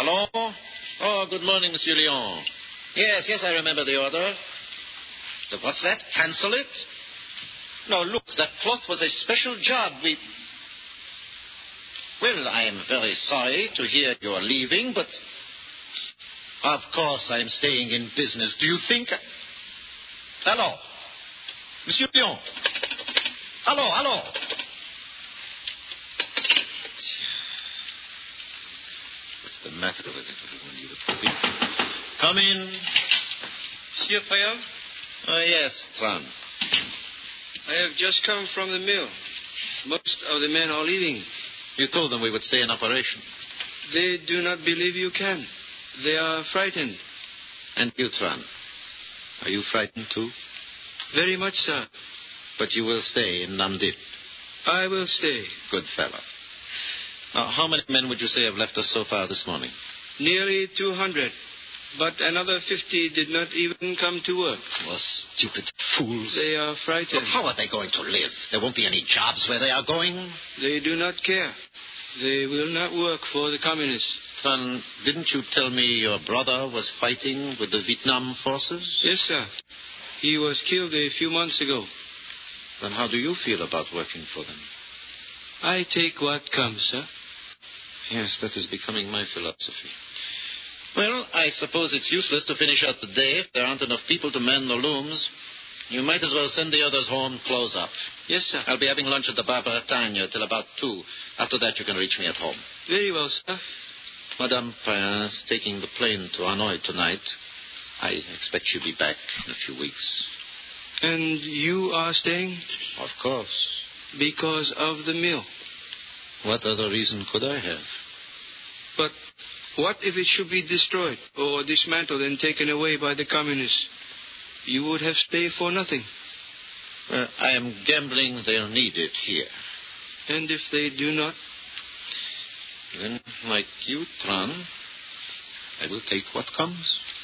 Hello? Oh, good morning, Monsieur Lyon. Yes, I remember the order. What's that? Cancel it? No, look, that cloth was a special job. Well, I am very sorry to hear you're leaving, but... Of course I'm staying in business. Do you think... Hello? Monsieur Lyon? Hello? What's the matter with it? Come in. Monsieur Payal? Oh, yes, Tran. I have just come from the mill. Most of the men are leaving. You told them we would stay in operation. They do not believe you can. They are frightened. And you, Tran? Are you frightened too? Very much, sir. But you will stay in Namdip? I will stay. Good fellow. Now, how many men would you say have left us so far this morning? Nearly 200. But another 50 did not even come to work. Oh, stupid fools. They are frightened. Look, how are they going to live? There won't be any jobs where they are going. They do not care. They will not work for the communists. Tran, didn't you tell me your brother was fighting with the Vietnam forces? Yes, sir. He was killed a few months ago. Then how do you feel about working for them? I take what comes, sir. Yes, that is becoming my philosophy. Well, I suppose it's useless to finish out the day if there aren't enough people to mend the looms. You might as well send the others home close up. Yes, sir. I'll be having lunch at the Bar Bretagne till about 2. After that, you can reach me at home. Very well, sir. Madame Payan is taking the plane to Hanoi tonight. I expect she'll be back in a few weeks. And you are staying? Of course. Because of the mill. What other reason could I have? But what if it should be destroyed or dismantled and taken away by the communists? You would have stayed for nothing. Well, I am gambling they'll need it here. And if they do not? Then, like you, Tran, I will take what comes.